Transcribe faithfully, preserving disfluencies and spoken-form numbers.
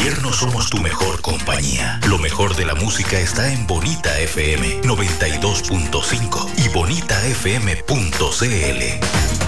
invierno somos tu mejor compañía. Lo mejor de la música está en Bonita F M noventa y dos punto cinco y bonita f m punto c l.